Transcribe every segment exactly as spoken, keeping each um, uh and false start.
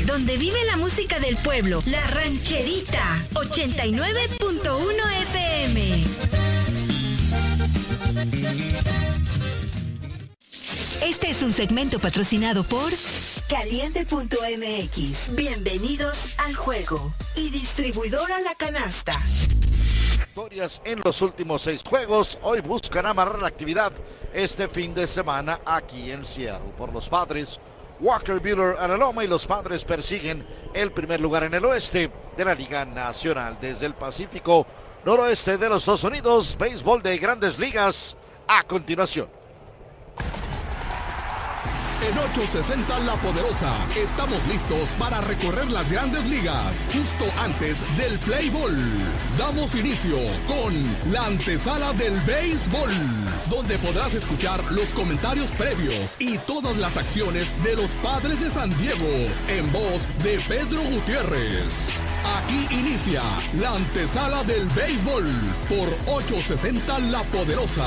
donde vive la música del pueblo, La Rancherita, ochenta y nueve punto uno F M. Este es un segmento patrocinado por Caliente punto M X. Bienvenidos al juego. Y distribuidora La Canasta. Victorias en los últimos seis juegos. Hoy buscan amarrar la actividad este fin de semana aquí en Seattle. Por los Padres, Walker Buehler a la loma, y los Padres persiguen el primer lugar en el oeste de la Liga Nacional. Desde el Pacífico Noroeste de los Estados Unidos, béisbol de Grandes Ligas a continuación. En ochocientos sesenta La Poderosa, estamos listos para recorrer las Grandes Ligas, justo antes del Play Ball. Damos inicio con la antesala del béisbol, donde podrás escuchar los comentarios previos y todas las acciones de los Padres de San Diego, en voz de Pedro Gutiérrez. Aquí inicia la antesala del béisbol por ochocientos sesenta La Poderosa.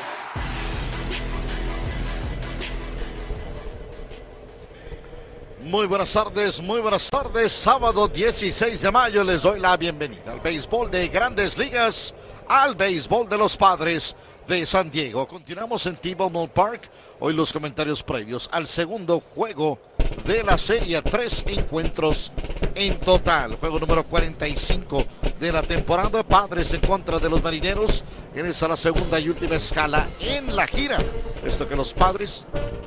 Muy buenas tardes, muy buenas tardes. Sábado dieciséis de mayo les doy la bienvenida al béisbol de Grandes Ligas, al béisbol de los Padres de San Diego. Continuamos en T-Mobile Park. Hoy los comentarios previos al segundo juego de la serie. Tres encuentros en total. Juego número cuarenta y cinco de la temporada. Padres en contra de los Marineros. En esa la segunda y última escala en la gira. Esto que los Padres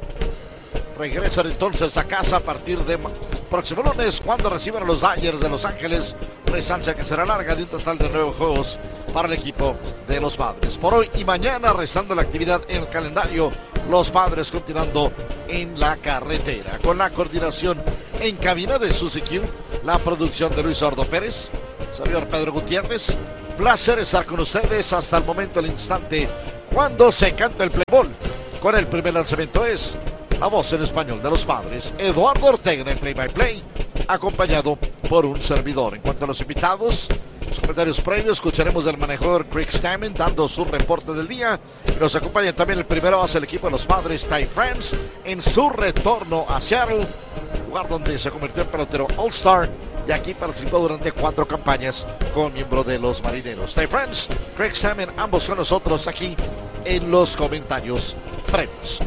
regresan entonces a casa a partir de próximo lunes, cuando reciban a los Dodgers de Los Ángeles. Una estancia que será larga, de un total de nueve juegos para el equipo de los Padres. Por hoy y mañana, rezando la actividad en el calendario, los Padres continuando en la carretera. Con la coordinación en cabina de Suzy Q, la producción de Luis Ordo Pérez, servidor Pedro Gutiérrez. Placer estar con ustedes hasta el momento, el instante, cuando se canta el play ball. Con el primer lanzamiento es la voz en español de los Padres, Eduardo Ortega, en el play-by-play, acompañado por un servidor. En cuanto a los invitados, los comentarios previos, escucharemos del manejador Greg Stammen dando su reporte del día. Y nos acompaña también el primero base del equipo de los Padres, Ty France, en su retorno a Seattle, lugar donde se convirtió en pelotero All-Star y aquí participó durante cuatro campañas como miembro de los Marineros. Ty France, Greg Stammen, ambos con nosotros aquí en los comentarios previos.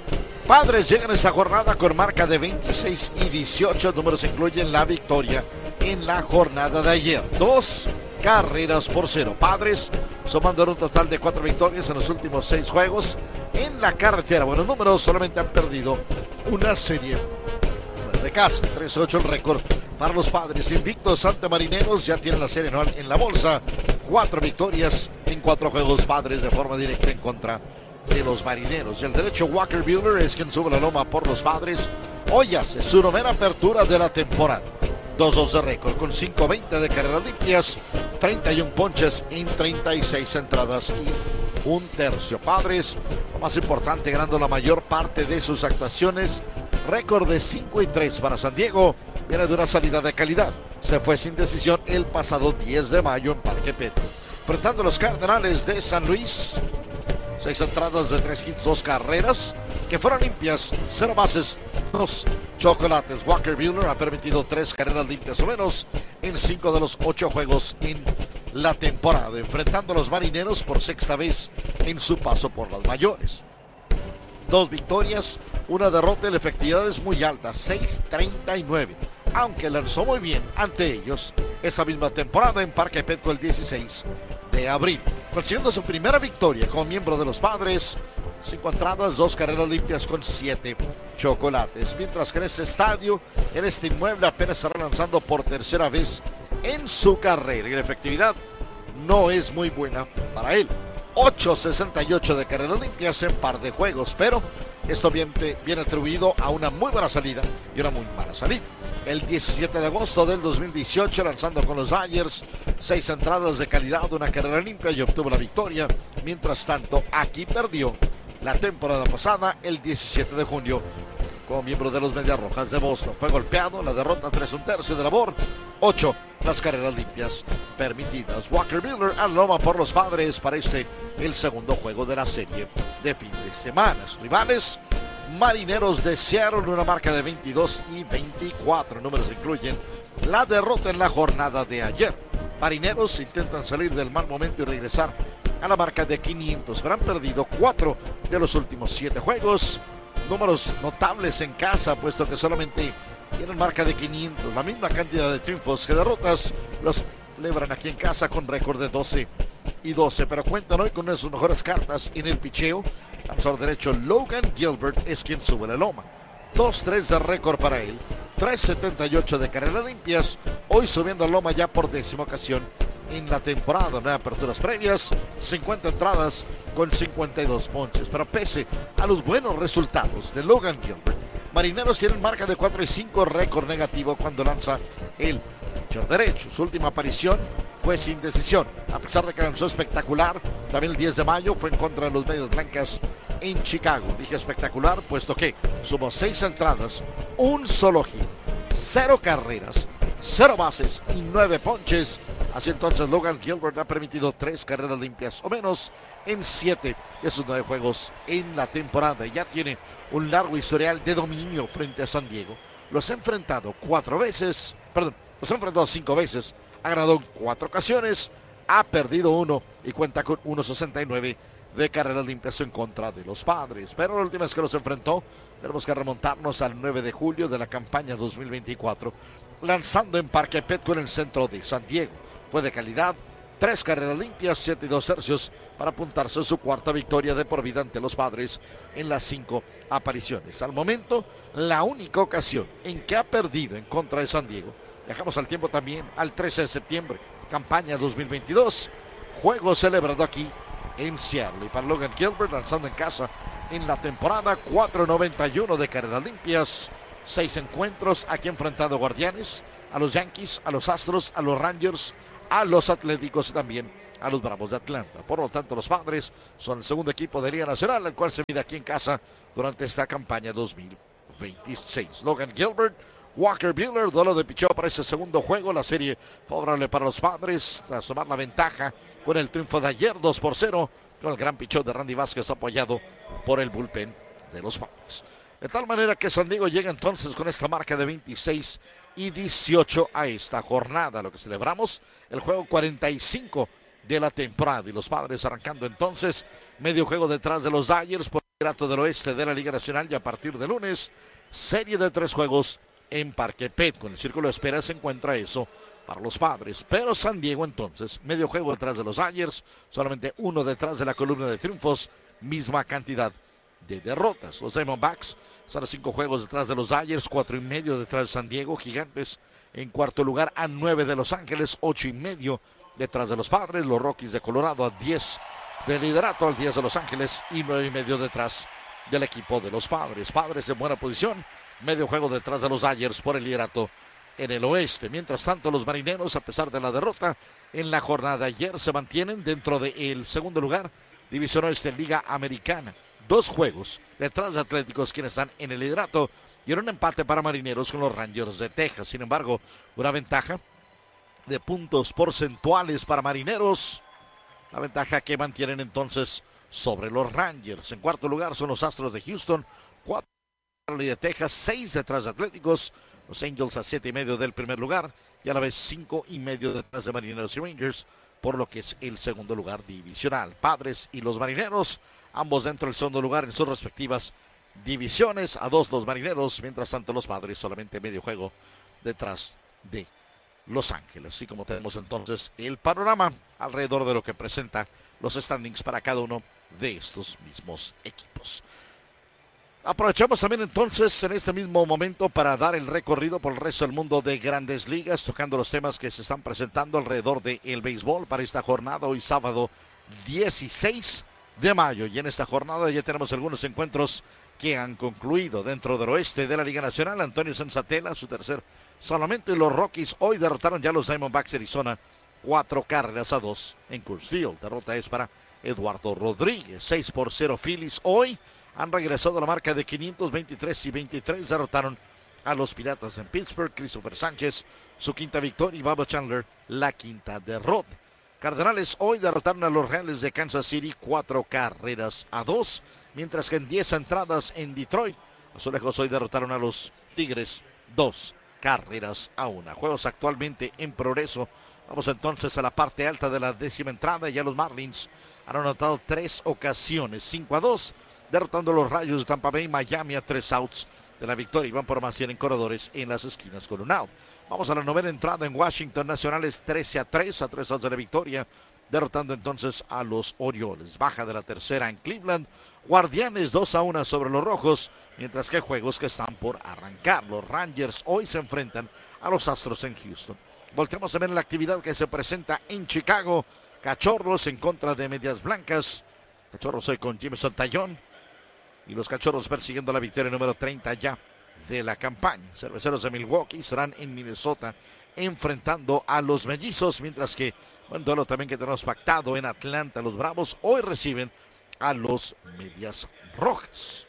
Padres llegan a esta jornada con marca de veintiséis y dieciocho. Números incluyen la victoria en la jornada de ayer. Dos carreras por cero. Padres sumando un total de cuatro victorias en los últimos seis juegos en la carretera. Buenos números, solamente han perdido una serie fuera de casa. tres ocho el récord para los Padres. Invictos ante Marineros, ya tienen la serie anual en la bolsa. Cuatro victorias en cuatro juegos. Padres de forma directa en contra de los Marineros. Y el derecho Walker Buehler es quien sube la loma por los Padres. Hoy hace su novena apertura de la temporada. dos dos de récord con cinco veinte de carreras limpias, treinta y un ponches en treinta y seis entradas y un tercio. Padres, lo más importante, ganando la mayor parte de sus actuaciones. Récord de cinco y tres para San Diego. Viene de una salida de calidad. Se fue sin decisión el pasado diez de mayo en Parque Petro. Enfrentando a los Cardenales de San Luis. Seis entradas de tres hits, dos carreras que fueron limpias, cero bases, dos chocolates. Walker Buehler ha permitido tres carreras limpias o menos en cinco de los ocho juegos en la temporada. Enfrentando a los Marineros por sexta vez en su paso por las mayores. Dos victorias, una derrota y la efectividad es muy alta, seis treinta y nueve. Aunque lanzó muy bien ante ellos esa misma temporada en Parque Petco el dieciséis de abril. Consiguiendo su primera victoria como miembro de los Padres. Cinco entradas, dos carreras limpias con siete chocolates. Mientras que en este estadio, en este inmueble, apenas estará lanzando por tercera vez en su carrera. Y la efectividad no es muy buena para él. ocho sesenta y ocho de carreras limpias en par de juegos. Pero esto viene, viene atribuido a una muy buena salida y una muy mala salida. El diecisiete de agosto del dos mil dieciocho, lanzando con los Dodgers, seis entradas de calidad, una carrera limpia y obtuvo la victoria. Mientras tanto, aquí perdió la temporada pasada, el diecisiete de junio, como miembro de los Medias Rojas de Boston. Fue golpeado, la derrota tres un tercio de labor, ocho las carreras limpias permitidas. Walker Buehler al loma por los Padres para este, el segundo juego de la serie de fin de semana. Sus rivales, Marineros de Seattle, una marca de veintidós y veinticuatro. Números incluyen la derrota en la jornada de ayer. Marineros intentan salir del mal momento y regresar a la marca de quinientos, pero han perdido cuatro de los últimos siete juegos. Números notables en casa, puesto que solamente tienen marca de quinientos, la misma cantidad de triunfos que derrotas. Los celebran aquí en casa con récord de doce y doce, pero cuentan hoy con una de sus mejores cartas en el picheo. Lanzador derecho Logan Gilbert es quien sube la loma. dos tres de récord para él, tres setenta y ocho de carreras limpias, hoy subiendo a loma ya por décima ocasión en la temporada. Nueve aperturas previas, cincuenta entradas con cincuenta y dos ponches, pero pese a los buenos resultados de Logan Gilbert, Marineros tienen marca de cuatro y cinco, récord negativo cuando lanza el pitcher derecho. Su última aparición fue sin decisión, a pesar de que lanzó espectacular. También el diez de mayo fue en contra de los Medias Blancas en Chicago. Dije espectacular, puesto que sumó seis entradas, un solo hit, cero carreras, cero bases y nueve ponches. Así entonces Logan Gilbert ha permitido tres carreras limpias o menos en siete de sus nueve juegos en la temporada. Ya tiene un largo historial de dominio frente a San Diego. Los ha enfrentado cuatro veces, perdón, los ha enfrentado cinco veces, ha ganado en cuatro ocasiones, ha perdido uno y cuenta con uno sesenta y nueve de carreras limpias en contra de los Padres. Pero la última vez que los enfrentó, tenemos que remontarnos al nueve de julio de la campaña dos mil veinticuatro, lanzando en Parque Petco en el centro de San Diego. Fue de calidad, tres carreras limpias, siete y dos tercios para apuntarse su cuarta victoria de por vida ante los Padres en las cinco apariciones. Al momento, la única ocasión en que ha perdido en contra de San Diego, viajamos al tiempo también al trece de septiembre, campaña dos mil veintidós, juego celebrado aquí en Seattle. Y para Logan Gilbert, lanzando en casa en la temporada, cuatro noventa y uno de carreras limpias, seis encuentros, aquí enfrentado a Guardianes, a los Yankees, a los Astros, a los Rangers, a los Atléticos y también a los Bravos de Atlanta. Por lo tanto, los Padres son el segundo equipo de Liga Nacional, el cual se mide aquí en casa durante esta campaña dos mil veintiséis. Logan Gilbert, Walker Buehler, duelo de picheo para ese segundo juego. La serie favorable para los Padres, tras tomar la ventaja con el triunfo de ayer dos por cero, con el gran picheo de Randy Vázquez apoyado por el bullpen de los Padres. De tal manera que San Diego llega entonces con esta marca de veintiséis y dieciocho a esta jornada. Lo que celebramos, el juego cuarenta y cinco de la temporada. Y los Padres arrancando entonces medio juego detrás de los Dodgers por el liderato del oeste de la Liga Nacional. Y a partir de lunes, serie de tres juegos en Parque Petco. En el círculo de espera se encuentra eso para los Padres. Pero San Diego entonces, medio juego detrás de los Dodgers, solamente uno detrás de la columna de triunfos, misma cantidad de derrotas. Los Diamondbacks están a cinco juegos detrás de los Dodgers, cuatro y medio detrás de San Diego. Gigantes en cuarto lugar a nueve de Los Ángeles, ocho y medio detrás de los Padres. Los Rockies de Colorado a diez de liderato, al diez de Los Ángeles y nueve y medio detrás del equipo de los Padres. Padres en buena posición, medio juego detrás de los Dodgers por el liderato en el oeste. Mientras tanto, los Marineros, a pesar de la derrota en la jornada de ayer, se mantienen dentro del segundo lugar, División Oeste, Liga Americana. Dos juegos detrás de Atléticos, quienes están en el liderato, y en un empate para Marineros con los Rangers de Texas. Sin embargo, una ventaja de puntos porcentuales para Marineros, la ventaja que mantienen entonces sobre los Rangers. En cuarto lugar son los Astros de Houston, cuatro de Texas, seis detrás de Atléticos, los Angels a siete y medio del primer lugar, y a la vez cinco y medio detrás de Marineros y Rangers, por lo que es el segundo lugar divisional. Padres y los Marineros, ambos dentro del segundo lugar en sus respectivas divisiones, a dos los Marineros, mientras tanto los Padres solamente medio juego detrás de Los Ángeles. Así como tenemos entonces el panorama alrededor de lo que presenta los standings para cada uno de estos mismos equipos. Aprovechamos también entonces en este mismo momento para dar el recorrido por el resto del mundo de Grandes Ligas, tocando los temas que se están presentando alrededor del béisbol para esta jornada, hoy sábado dieciséis de mayo. Y en esta jornada ya tenemos algunos encuentros que han concluido dentro del oeste de la Liga Nacional. Antonio Senzatela, su tercer salvamento, y los Rockies hoy derrotaron ya a los Diamondbacks de Arizona, cuatro carreras a dos en Coors Field. Derrota es para Eduardo Rodríguez. seis por cero Phillies hoy han regresado a la marca de quinientos veintitrés y veintitrés. Derrotaron a los Piratas en Pittsburgh. Christopher Sánchez, su quinta victoria, y Bubba Chandler, la quinta derrota. Cardenales hoy derrotaron a los Reales de Kansas City, cuatro carreras a dos. Mientras que en diez entradas en Detroit, Azulejos hoy derrotaron a los Tigres dos carreras a una. Juegos actualmente en progreso. Vamos entonces a la parte alta de la décima entrada. Ya los Marlins han anotado tres ocasiones. cinco a dos, derrotando a los Rayos de Tampa Bay. Miami a tres outs de la victoria. Van por más cien en corredores en las esquinas con un out. Vamos a la novena entrada en Washington. Nacionales trece a tres, a tres outs de la victoria, derrotando entonces a los Orioles. Baja de la tercera en Cleveland. Guardianes dos a uno sobre los Rojos, mientras que juegos que están por arrancar. Los Rangers hoy se enfrentan a los Astros en Houston. Volteamos a ver la actividad que se presenta en Chicago. Cachorros en contra de Medias Blancas. Cachorros hoy con Jameson Taillon. Y los Cachorros persiguiendo la victoria número treinta ya de la campaña. Cerveceros de Milwaukee serán en Minnesota enfrentando a los Mellizos, mientras que un duelo también que tenemos pactado en Atlanta. Los Bravos hoy reciben a los Medias Rojas.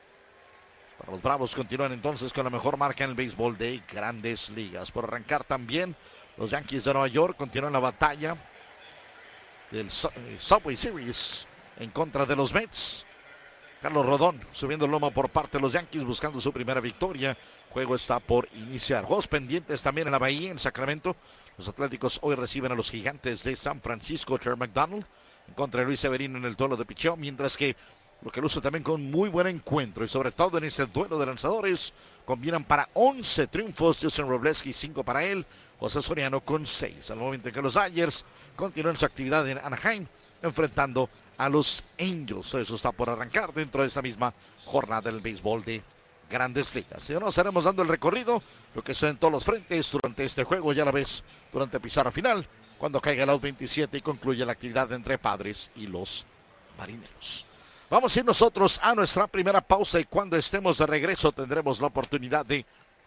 Para los Bravos continúan entonces con la mejor marca en el béisbol de Grandes Ligas. Por arrancar también, los Yankees de Nueva York continúan la batalla del Subway Series en contra de los Mets. Carlos Rodón subiendo el lomo por parte de los Yankees, buscando su primera victoria. Juego está por iniciar. Juegos pendientes también en la Bahía, en Sacramento. Los Atléticos hoy reciben a los Gigantes de San Francisco. Terry McDonald en contra de Luis Severino en el duelo de picheo, mientras que lo que luce también con muy buen encuentro, y sobre todo en ese duelo de lanzadores, combinan para once triunfos. Justin Robleski, cinco para él. José Soriano con seis. Al momento en que los Dodgers continúan su actividad en Anaheim, enfrentando a los Angels. Eso está por arrancar dentro de esta misma jornada del béisbol de Grandes Ligas. Y ahora nos estaremos dando el recorrido, lo que son en todos los frentes durante este juego, ya la vez durante pizarra final, cuando caiga el out veintisiete y concluye la actividad entre Padres y los Marineros. Vamos a ir nosotros a nuestra primera pausa, y cuando estemos de regreso tendremos la oportunidad de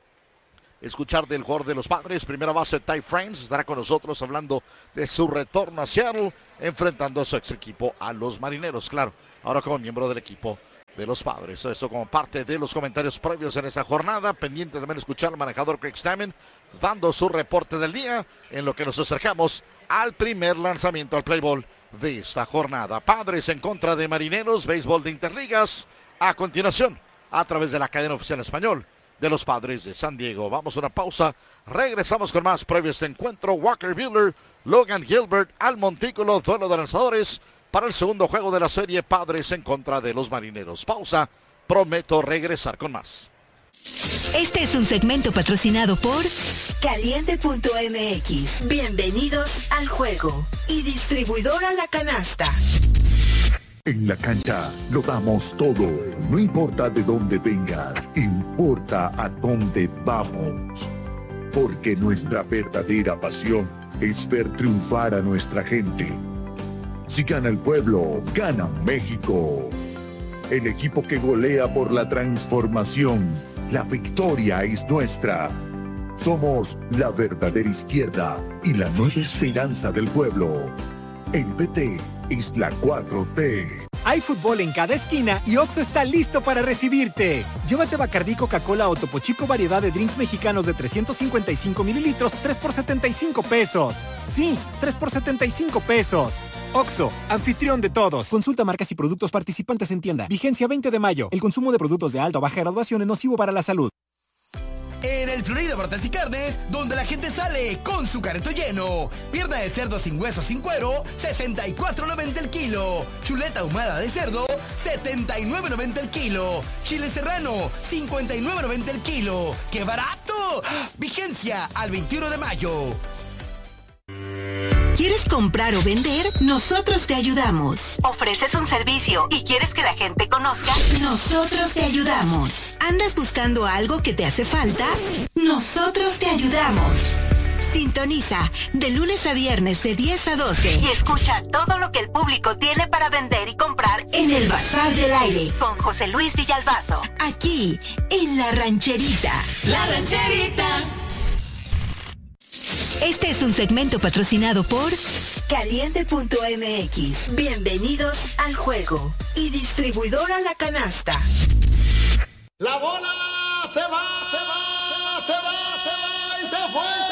escuchar del jugador de los Padres. Primera base, Ty France, estará con nosotros hablando de su retorno a Seattle, enfrentando a su ex equipo, a los Marineros. Claro, ahora como miembro del equipo de los Padres. Eso como parte de los comentarios previos en esta jornada. Pendiente también escuchar al manejador Craig Stammen dando su reporte del día, en lo que nos acercamos al primer lanzamiento al play ball de esta jornada. Padres en contra de Marineros, béisbol de Interligas, a continuación a través de la cadena oficial español de los Padres de San Diego. Vamos a una pausa, regresamos con más previo a este encuentro. Walker Buehler, Logan Gilbert al montículo, duelo de lanzadores para el segundo juego de la serie, Padres en contra de los Marineros. Pausa, prometo regresar con más. Este es un segmento patrocinado por Caliente punto m x. Bienvenidos al juego. Y distribuidora La Canasta. En la cancha lo damos todo, no importa de dónde vengas, importa a dónde vamos. Porque nuestra verdadera pasión es ver triunfar a nuestra gente. Si gana el pueblo, gana México. El equipo que golea por la transformación, la victoria es nuestra. Somos la verdadera izquierda y la nueva esperanza del pueblo. El P T es la cuatro T. Hay fútbol en cada esquina y Oxxo está listo para recibirte. Llévate Bacardí, Coca-Cola o Topo Chico variedad de drinks mexicanos de trescientos cincuenta y cinco mililitros, tres por setenta y cinco pesos. Sí, tres por setenta y cinco pesos. Oxxo, anfitrión de todos. Consulta marcas y productos participantes en tienda. Vigencia veinte de mayo. El consumo de productos de alta o baja graduación es nocivo para la salud. En el Florida Bartas y Carnes, donde la gente sale con su carrito lleno. Pierna de cerdo sin hueso, sin cuero, sesenta y cuatro noventa el kilo. Chuleta ahumada de cerdo, setenta y nueve noventa el kilo. Chile serrano, cincuenta y nueve noventa el kilo. ¡Qué barato! Vigencia al veintiuno de mayo. ¿Quieres comprar o vender? Nosotros te ayudamos. ¿Ofreces un servicio y quieres que la gente conozca? Nosotros te ayudamos. ¿Andas buscando algo que te hace falta? Nosotros te ayudamos. Sintoniza de lunes a viernes de diez a doce y escucha todo lo que el público tiene para vender y comprar en el Bazar del Aire con José Luis Villalbazo. Aquí, en La Rancherita. La Rancherita. Este es un segmento patrocinado por Caliente punto m x. Bienvenidos al juego. Y distribuidora La Canasta. La bola se va, se va, se va, se va y se fue.